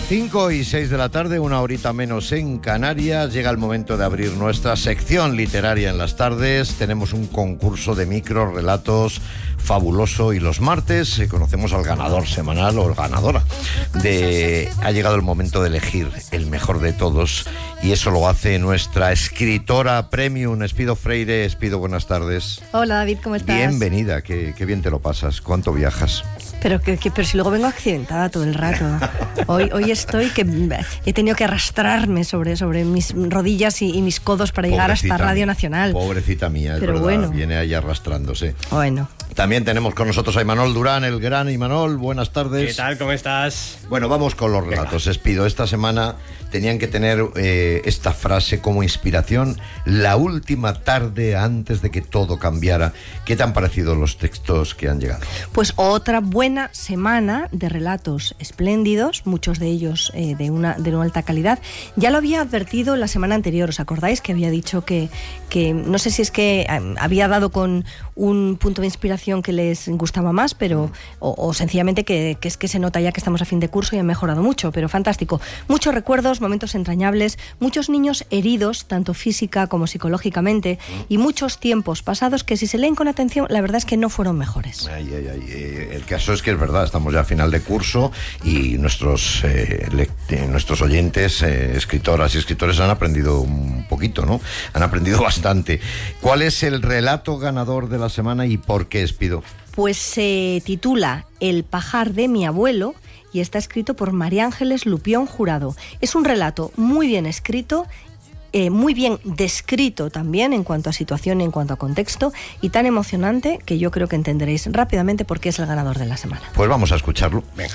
5:06 de la tarde, una horita menos en Canarias. Llega el momento de abrir nuestra sección literaria en las tardes. Tenemos un concurso de microrelatos fabuloso y los martes conocemos al ganador semanal o ganadora. Ha llegado el momento de elegir el mejor de todos y eso lo hace nuestra escritora premium, Espido Freire. Espido, buenas tardes. Hola David, ¿cómo estás? Bienvenida, qué bien te lo pasas. ¿Cuánto viajas? Pero si luego vengo accidentada todo el rato. Hoy estoy que he tenido que arrastrarme sobre mis rodillas y mis codos para llegar hasta Radio Nacional. Pobrecita mía, es pero verdad, bueno. Viene ahí arrastrándose. Bueno. También tenemos con nosotros a Imanol Durán, el gran Imanol. Buenas tardes. ¿Qué tal? ¿Cómo estás? Bueno, vamos con los relatos. Espido, esta semana tenían que tener esta frase como inspiración: la última tarde antes de que todo cambiara. ¿Qué te han parecido los textos que han llegado? Pues otra buena semana de relatos espléndidos, muchos de ellos de una alta calidad. Ya lo había advertido la semana anterior, ¿os acordáis? Que había dicho que no sé si es que había dado con un punto de inspiración que les gustaba más, pero o sencillamente que es que se nota ya que estamos a fin de curso y han mejorado mucho, pero fantástico. Muchos recuerdos, momentos entrañables, muchos niños heridos, tanto física como psicológicamente, y muchos tiempos pasados que si se leen con atención, la verdad es que no fueron mejores. El caso es que es verdad, estamos ya a final de curso y nuestros oyentes, escritoras y escritores, han aprendido un poquito, ¿no? Han aprendido bastante. ¿Cuál es el relato ganador de la semana y por qué, Espido? Pues se titula El pajar de mi abuelo y está escrito por María Ángeles Lupión Jurado. Es un relato muy bien escrito, muy bien descrito también en cuanto a situación y en cuanto a contexto, y tan emocionante que yo creo que entenderéis rápidamente por qué es el ganador de la semana. Pues vamos a escucharlo. Venga.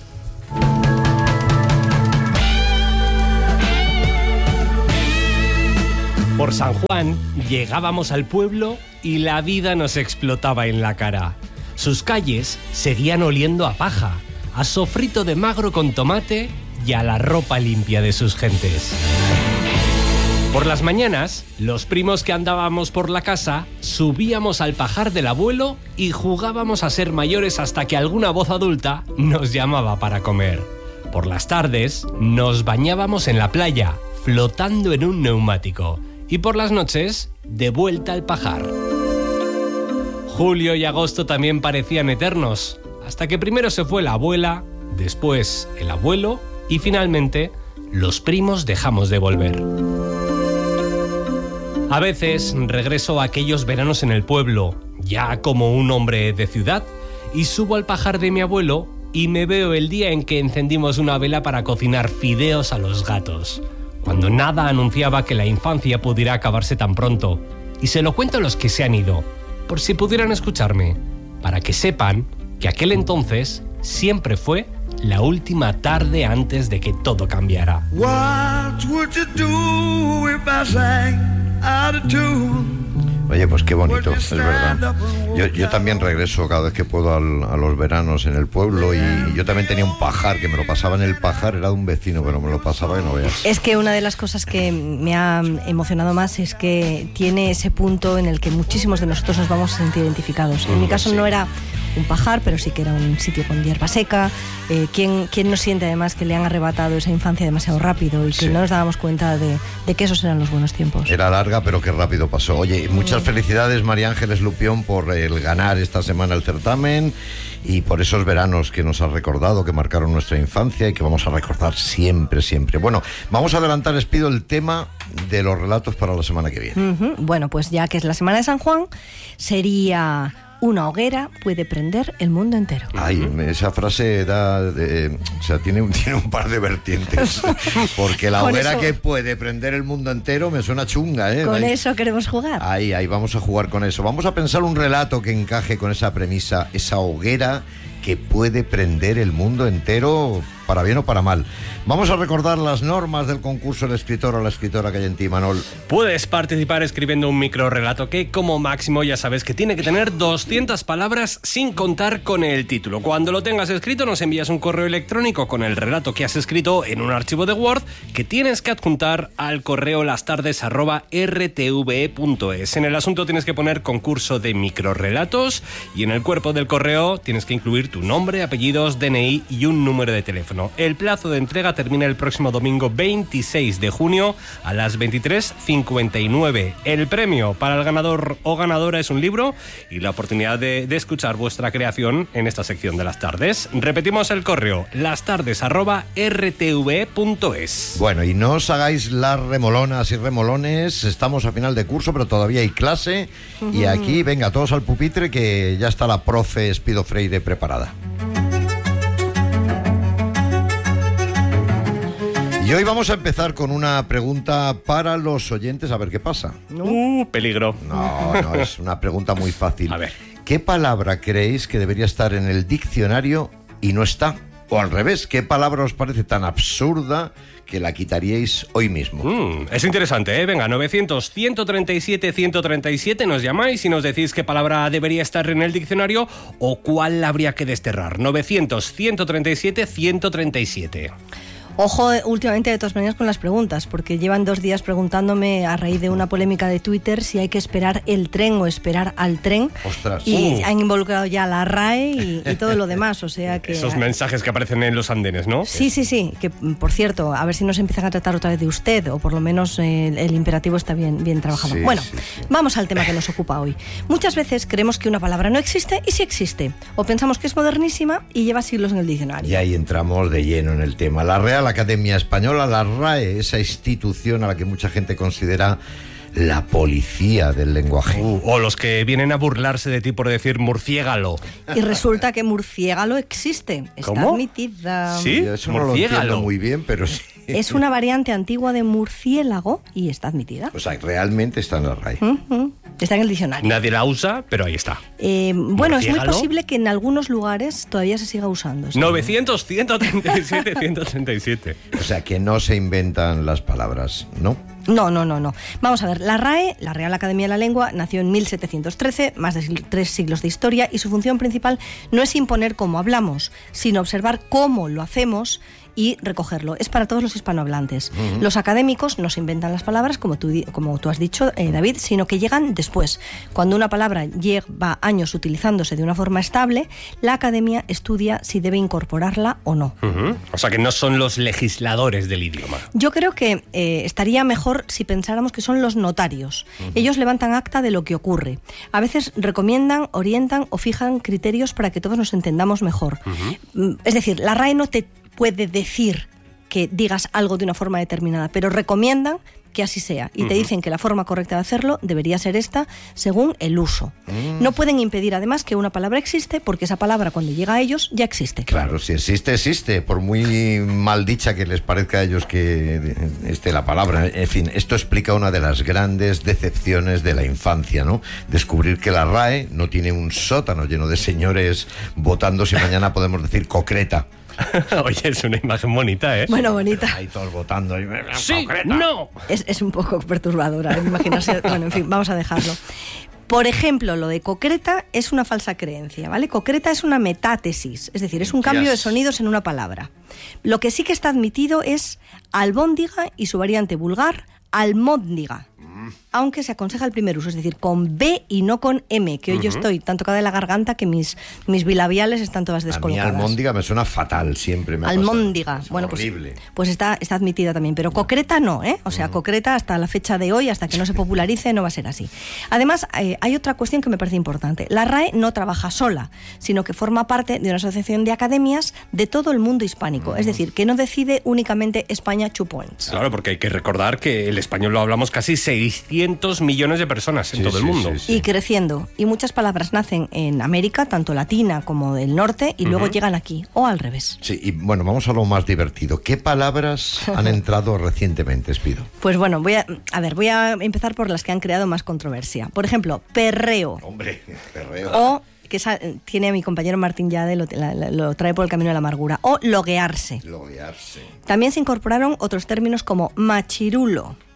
Por San Juan llegábamos al pueblo y la vida nos explotaba en la cara. Sus calles seguían oliendo a paja, a sofrito de magro con tomate y a la ropa limpia de sus gentes. Por las mañanas, los primos que andábamos por la casa subíamos al pajar del abuelo y jugábamos a ser mayores hasta que alguna voz adulta nos llamaba para comer. Por las tardes, nos bañábamos en la playa, flotando en un neumático. Y por las noches, de vuelta al pajar. Julio y agosto también parecían eternos, hasta que primero se fue la abuela, después el abuelo y finalmente los primos dejamos de volver. A veces regreso a aquellos veranos en el pueblo, ya como un hombre de ciudad, y subo al pajar de mi abuelo y me veo el día en que encendimos una vela para cocinar fideos a los gatos, cuando nada anunciaba que la infancia pudiera acabarse tan pronto. Y se lo cuento a los que se han ido, por si pudieran escucharme, para que sepan que aquel entonces siempre fue la última tarde antes de que todo cambiara. What would you do if I sang out of tune? Oye, pues qué bonito, es verdad. Yo también regreso cada vez que puedo a los veranos en el pueblo, y yo también tenía un pajar, que me lo pasaba en el pajar, era de un vecino, pero me lo pasaba y no veas. Es que una de las cosas que me ha emocionado más es que tiene ese punto en el que muchísimos de nosotros nos vamos a sentir identificados. En mi caso no era un pajar, pero sí que era un sitio con hierba seca. ¿Quién no siente además que le han arrebatado esa infancia demasiado rápido y que no nos dábamos cuenta de que esos eran los buenos tiempos? Era larga, pero qué rápido pasó. Oye, muchas felicidades, María Ángeles Lupión, por el ganar esta semana el certamen y por esos veranos que nos has recordado, que marcaron nuestra infancia y que vamos a recordar siempre, siempre. Bueno, vamos a adelantar, Espido, el tema de los relatos para la semana que viene. Bueno, pues ya que es la semana de San Juan, sería: una hoguera puede prender el mundo entero. Ay, esa frase tiene un par de vertientes. Porque la hoguera que puede prender el mundo entero me suena chunga, ¿eh? Con eso queremos jugar. Ahí, vamos a jugar con eso. Vamos a pensar un relato que encaje con esa premisa, esa hoguera que puede prender el mundo entero, para bien o para mal. Vamos a recordar las normas del concurso El escritor o la escritora que hay en ti, Imanol. Puedes participar escribiendo un microrelato que, como máximo, ya sabes que tiene que tener 200 palabras sin contar con el título. Cuando lo tengas escrito, nos envías un correo electrónico con el relato que has escrito en un archivo de Word que tienes que adjuntar al correo lastardes@rtve.es. En el asunto tienes que poner concurso de microrelatos y en el cuerpo del correo tienes que incluir tu nombre, apellidos, DNI y un número de teléfono. teléfono. El plazo de entrega termina el próximo domingo 26 de junio a las 23:59. El premio para el ganador o ganadora es un libro y la oportunidad de escuchar vuestra creación en esta sección de las tardes. Repetimos el correo, lastardes@rtve.es. Bueno, y no os hagáis las remolonas y remolones, estamos a final de curso, pero todavía hay clase. Y aquí, venga, todos al pupitre, que ya está la profe Espido Freire preparada. Y hoy vamos a empezar con una pregunta para los oyentes, a ver qué pasa. Peligro. No, es una pregunta muy fácil. A ver. ¿Qué palabra creéis que debería estar en el diccionario y no está? O al revés, ¿qué palabra os parece tan absurda que la quitaríais hoy mismo? Es interesante, ¿eh? Venga, 900-137-137, nos llamáis y nos decís qué palabra debería estar en el diccionario o cuál habría que desterrar. 900-137-137. Ojo, últimamente, de todas maneras, con las preguntas, porque llevan 2 días preguntándome, a raíz de una polémica de Twitter, si hay que esperar el tren o esperar al tren. Ostras. Y han involucrado ya la RAE y todo lo demás, o sea que... Esos mensajes que aparecen en los andenes, ¿no? Sí, que, por cierto, a ver si nos empiezan a tratar otra vez de usted, o por lo menos el imperativo está bien trabajado. Sí, bueno, sí. vamos al tema que nos ocupa hoy. Muchas veces creemos que una palabra no existe y sí existe, o pensamos que es modernísima y lleva siglos en el diccionario. Y ahí entramos de lleno en el tema. La Real Academia Española, la RAE, esa institución a la que mucha gente considera la policía del lenguaje. O los que vienen a burlarse de ti por decir murciégalo. Y resulta que murciégalo existe, está ¿Cómo? admitida. ¿Sí? Yo eso no lo Murciégalo. entiendo muy bien, pero sí. Es una variante antigua de murciélago y está admitida. O sea, realmente está en la RAE. Está en el diccionario. Nadie la usa, pero ahí está. Bueno, es muy ¿Murciégalo? posible que en algunos lugares todavía se siga usando. ¿Sí? 900-137-137. O sea, que no se inventan las palabras, ¿no? No. Vamos a ver, la RAE, la Real Academia de la Lengua, nació en 1713, más de 3 siglos de historia, y su función principal no es imponer cómo hablamos, sino observar cómo lo hacemos y recogerlo. Es para todos los hispanohablantes. Los académicos no se inventan las palabras, como tú has dicho, David, sino que llegan después. Cuando una palabra lleva años utilizándose de una forma estable, la academia estudia si debe incorporarla o no. O sea que no son los legisladores del idioma. Yo creo que estaría mejor si pensáramos que son los notarios. Ellos levantan acta de lo que ocurre. A veces recomiendan, orientan o fijan criterios para que todos nos entendamos mejor. Es decir, la RAE no te puede decir que digas algo de una forma determinada, pero recomiendan que así sea y te dicen que la forma correcta de hacerlo debería ser esta según el uso. No pueden impedir además que una palabra existe, porque esa palabra cuando llega a ellos ya existe. Claro, si existe, por muy mal dicha que les parezca a ellos que esté la palabra. En fin, esto explica una de las grandes decepciones de la infancia, ¿no? Descubrir que la RAE no tiene un sótano lleno de señores votando si mañana podemos decir concreta. Oye, es una imagen bonita, ¿eh? Bueno, bonita. Ahí todos votando. Sí, no. Es un poco perturbadora imaginarse. Bueno, en fin, vamos a dejarlo. Por ejemplo, lo de concreta es una falsa creencia, ¿vale? Concreta es una metátesis, es decir, es un cambio de sonidos en una palabra. Lo que sí que está admitido es albóndiga y su variante vulgar, almóndiga. Aunque se aconseja el primer uso, es decir, con B y no con M, que hoy yo estoy tan tocada de la garganta que mis bilabiales están todas descolocadas. A mí almóndiga me suena fatal, siempre me ha almóndiga, pasado. bueno, horrible. pues está admitida también, pero concreta no, ¿eh? O sea, concreta hasta la fecha de hoy, hasta que no se popularice, no va a ser así. Además, hay otra cuestión que me parece importante. La RAE no trabaja sola, sino que forma parte de una asociación de academias de todo el mundo hispánico, es decir, que no decide únicamente España 2 points. Claro, porque hay que recordar que el español lo hablamos casi 600 millones de personas en todo el mundo. Y creciendo. Y muchas palabras nacen en América, tanto latina como del norte, y luego llegan aquí, o al revés. Sí, y bueno, vamos a lo más divertido. ¿Qué palabras han entrado recientemente, Espido? Pues bueno, voy a empezar por las que han creado más controversia. Por ejemplo, perreo. Hombre, perreo. O, que tiene a mi compañero Martín Yade, lo trae por el camino de la amargura. O loguearse. Loguearse. También se incorporaron otros términos como machirulo,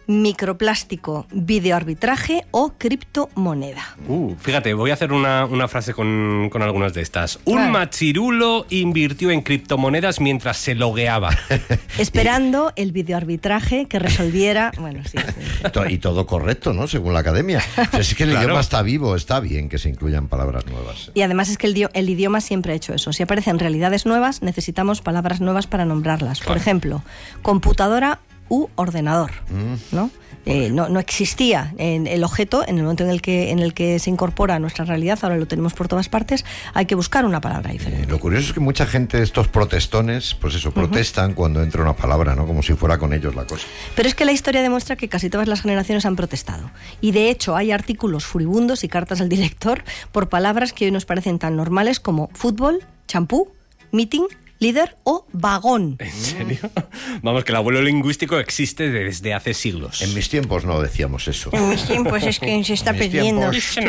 microplástico, videoarbitraje o criptomoneda. Fíjate, voy a hacer una frase con algunas de estas. Un machirulo invirtió en criptomonedas mientras se logueaba. Esperando el videoarbitraje que resolviera... Bueno, sí. Y todo correcto, ¿no? Según la academia. Es que el idioma está vivo, está bien que se incluyan palabras nuevas. Y además es que el idioma siempre ha hecho eso. Si aparecen realidades nuevas, necesitamos palabras nuevas para nombrarlas. Claro. Por ejemplo, computadora u ordenador, ¿no? No existía el objeto en el momento en el que se incorpora a nuestra realidad. Ahora lo tenemos por todas partes. Hay que buscar una palabra diferente. Lo curioso es que mucha gente, estos protestones, pues eso, protestan cuando entra una palabra, ¿no? Como si fuera con ellos la cosa. Pero es que la historia demuestra que casi todas las generaciones han protestado. Y de hecho hay artículos furibundos y cartas al director por palabras que hoy nos parecen tan normales como fútbol, champú, meeting, líder o vagón. ¿En serio? Vamos, que el abuelo lingüístico existe desde hace siglos. En mis tiempos no decíamos eso. En mis tiempos es que se está perdiendo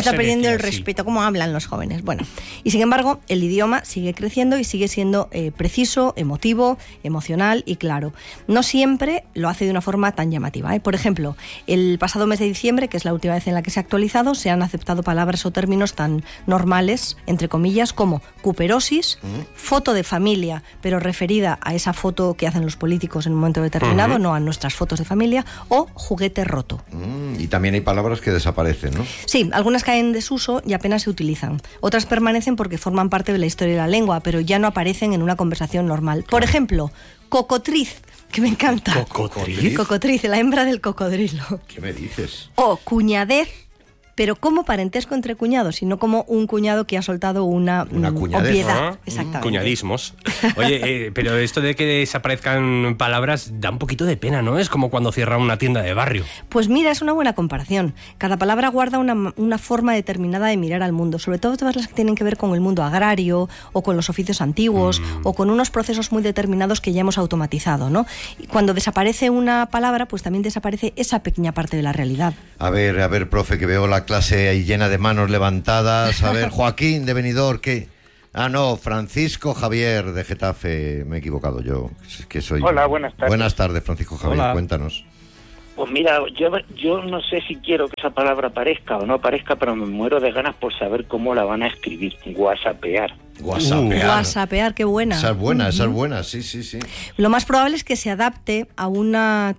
el respeto. ¿Cómo hablan los jóvenes? Bueno, y sin embargo, el idioma sigue creciendo y sigue siendo preciso, emotivo, emocional y claro. No siempre lo hace de una forma tan llamativa, ¿eh? Por ejemplo, el pasado mes de diciembre, que es la última vez en la que se ha actualizado, se han aceptado palabras o términos tan normales, entre comillas, como cuperosis, foto de familia, pero referida a esa foto que hacen los políticos en un momento determinado, no a nuestras fotos de familia, o juguete roto. Y también hay palabras que desaparecen, ¿no? Sí, algunas caen en desuso y apenas se utilizan. Otras permanecen porque forman parte de la historia de la lengua, pero ya no aparecen en una conversación normal. Por ejemplo, cocotriz, que me encanta. ¿Cocotriz? Cocotriz, la hembra del cocodrilo. ¿Qué me dices? O cuñadez, pero como parentesco entre cuñados, sino como un cuñado que ha soltado una obviedad. Exactamente. Cuñadismos. Oye, pero esto de que desaparezcan palabras da un poquito de pena, ¿no? Es como cuando cierra una tienda de barrio. Pues mira, es una buena comparación. Cada palabra guarda una forma determinada de mirar al mundo, sobre todo todas las que tienen que ver con el mundo agrario o con los oficios antiguos o con unos procesos muy determinados que ya hemos automatizado, ¿no? Y cuando desaparece una palabra, pues también desaparece esa pequeña parte de la realidad. A ver, profe, que veo la clase ahí llena de manos levantadas. A ver, Joaquín de Benidorm, ¿qué? Ah, no, Francisco Javier de Getafe. Me he equivocado yo. Es que soy... Hola, buenas tardes. Buenas tardes, Francisco Javier. Hola. Cuéntanos. Pues mira, yo no sé si quiero que esa palabra aparezca o no aparezca, pero me muero de ganas por saber cómo la van a escribir. WhatsAppear. WhatsAppear, qué buena. Esa es buena, sí. Lo más probable es que se adapte a una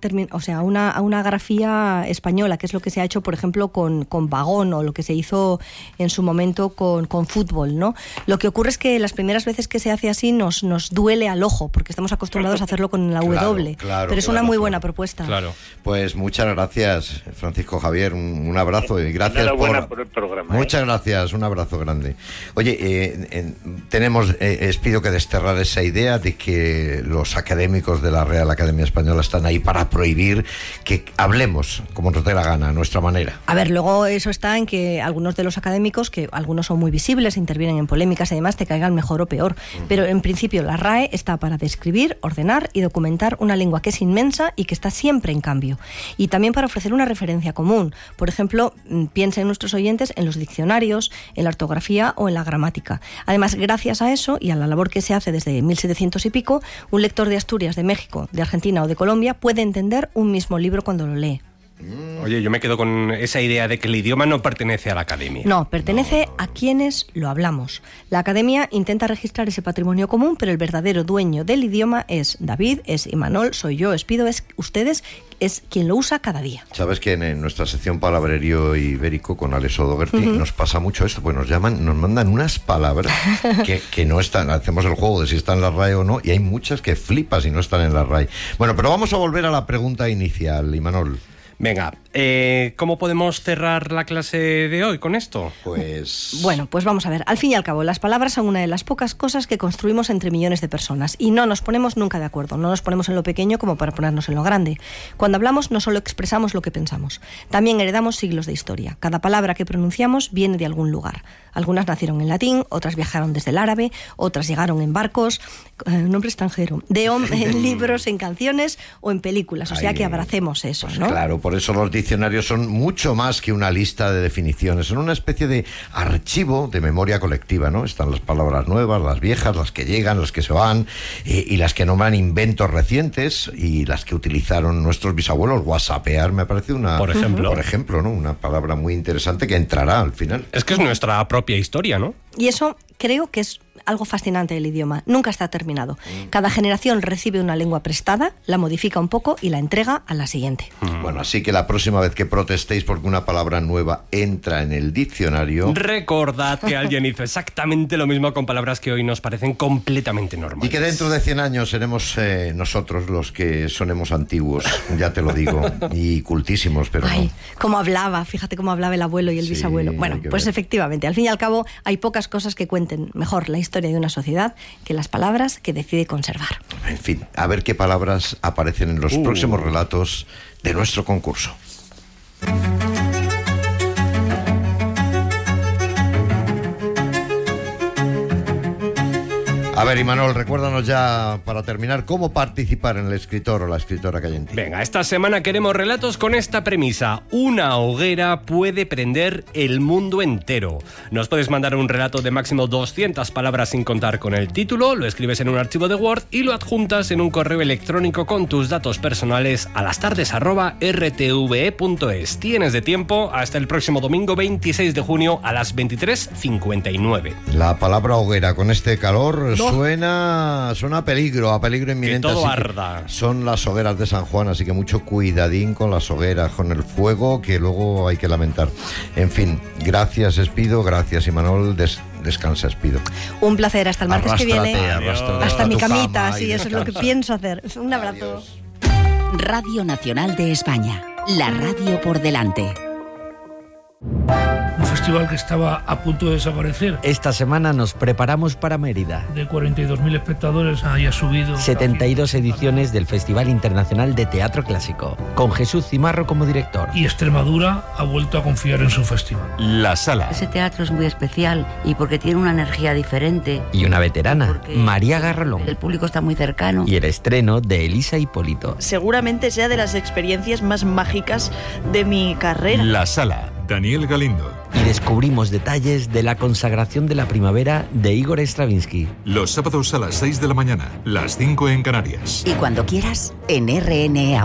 grafía española, que es lo que se ha hecho, por ejemplo, con vagón, o lo que se hizo en su momento con fútbol, ¿no? Lo que ocurre es que las primeras veces que se hace así nos duele al ojo, porque estamos acostumbrados a hacerlo con la W. Claro, pero es una muy buena propuesta. Claro. Pues muchas gracias, Francisco Javier. Un abrazo y gracias por el programa. Muchas gracias, un abrazo grande. Oye, pido que desterrar esa idea de que los académicos de la Real Academia Española están ahí para prohibir que hablemos como nos dé la gana, a nuestra manera. A ver, luego eso está en que algunos de los académicos, que algunos son muy visibles, intervienen en polémicas y demás, te caigan mejor o peor. Pero en principio la RAE está para describir, ordenar y documentar una lengua que es inmensa y que está siempre en cambio. Y también para ofrecer una referencia común. Por ejemplo, piensen nuestros oyentes en los diccionarios, en la ortografía o en la gramática. Además, gracias a eso y a la labor que se hace desde 1700 y pico, un lector de Asturias, de México, de Argentina o de Colombia puede entender un mismo libro cuando lo lee. Oye, yo me quedo con esa idea de que el idioma no pertenece a la academia. No, pertenece a quienes lo hablamos. La academia intenta registrar ese patrimonio común, pero el verdadero dueño del idioma es David, es Imanol, soy yo, Espido, es ustedes, es quien lo usa cada día. Sabes que en nuestra sección Palabrerío Ibérico con Alex O'Doherty nos pasa mucho esto, pues nos mandan unas palabras que no están, hacemos el juego de si están en la RAE o no, y hay muchas que flipas y no están en la RAE. Bueno, pero vamos a volver a la pregunta inicial, Imanol. Venga, ¿cómo podemos cerrar la clase de hoy con esto? Pues... Bueno, pues vamos a ver. Al fin y al cabo, las palabras son una de las pocas cosas que construimos entre millones de personas y no nos ponemos nunca de acuerdo. No nos ponemos en lo pequeño como para ponernos en lo grande. Cuando hablamos no solo expresamos lo que pensamos, también heredamos siglos de historia. Cada palabra que pronunciamos viene de algún lugar. Algunas nacieron en latín, otras viajaron desde el árabe, otras llegaron en barcos, nombre extranjero, en libros, en canciones o en películas. O sea que abracemos eso, ¿no? Claro, Por eso los diccionarios son mucho más que una lista de definiciones, son una especie de archivo de memoria colectiva, ¿no? Están las palabras nuevas, las viejas, las que llegan, las que se van, y las que nombran inventos recientes, y las que utilizaron nuestros bisabuelos. Whatsappear me parece por ejemplo, ¿no? Una palabra muy interesante que entrará al final. Es que es nuestra propia historia, ¿no? Y eso creo que es algo fascinante del idioma. Nunca está terminado. Cada generación recibe una lengua prestada, la modifica un poco y la entrega a la siguiente. Bueno, así que la próxima vez que protestéis porque una palabra nueva entra en el diccionario, recordad que alguien hizo exactamente lo mismo con palabras que hoy nos parecen completamente normales. Y que dentro de 100 años seremos nosotros los que sonemos antiguos, ya te lo digo, y cultísimos, pero Ay, no. Cómo hablaba, fíjate cómo hablaba el abuelo y el bisabuelo. Bueno, pues ver. Efectivamente, al fin y al cabo hay pocas cosas que cuenten mejor la historia de una sociedad que las palabras que decide conservar. En fin, a ver qué palabras aparecen en los próximos relatos de nuestro concurso. A ver, Imanol, recuérdanos ya, para terminar, cómo participar en el escritor o la escritora que hay en ti. Venga, esta semana queremos relatos con esta premisa: una hoguera puede prender el mundo entero. Nos puedes mandar un relato de máximo 200 palabras sin contar con el título, lo escribes en un archivo de Word y lo adjuntas en un correo electrónico con tus datos personales a lastardes@rtve.es. Tienes de tiempo hasta el próximo domingo 26 de junio a las 23:59. La palabra hoguera con este calor suena a peligro inminente. Que todo así arda. Que son las hogueras de San Juan, así que mucho cuidadín con las hogueras, con el fuego, que luego hay que lamentar. En fin, gracias Espido, gracias Imanol, descansa Espido. Un placer, hasta el martes que viene. Arrástrate hasta mi camita, cama sí, eso es lo que pienso hacer. Un abrazo. Adiós. Radio Nacional de España, la radio por delante. Un festival que estaba a punto de desaparecer. Esta semana nos preparamos para Mérida. De 42.000 espectadores haya subido 72 ediciones del Festival Internacional de Teatro Clásico, con Jesús Cimarro como director. Y Extremadura ha vuelto a confiar en su festival. La Sala. Ese teatro es muy especial y porque tiene una energía diferente. Y una veterana, María Garrolón. El público está muy cercano. Y el estreno de Elisa Hipólito. Seguramente sea de las experiencias más mágicas de mi carrera. La Sala. Daniel Galindo. Y descubrimos detalles de la consagración de la primavera de Igor Stravinsky. Los sábados a las 6 de la mañana, las 5 en Canarias. Y cuando quieras, en RNA.